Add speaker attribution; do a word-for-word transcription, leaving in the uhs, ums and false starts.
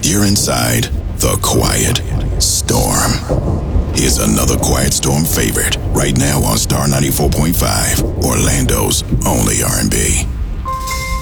Speaker 1: You're inside The Quiet Storm. Here's another Quiet Storm favorite right now on Star ninety-four point five, Orlando's only R and B.